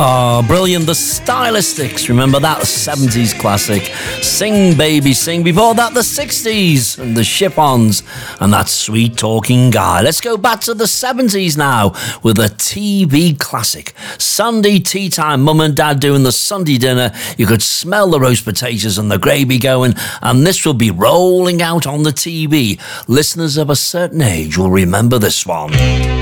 Oh, brilliant. The Stylistics. Remember that? 70s classic. Sing, Baby, Sing. Before that, the 60s and the Chiffons and that Sweet Talking Guy. Let's go back to the 70s now with a TV classic. Sunday tea time. Mum and Dad doing the Sunday dinner. You could smell the roast potatoes and the gravy going, and this will be rolling out on the TV. Listeners of a certain age will remember this one.